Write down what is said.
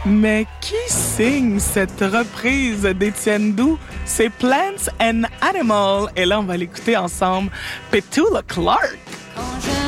Mais qui signe cette reprise d'Étienne Doux? C'est Plants and Animals. Et là, on va l'écouter ensemble. Petula Clark.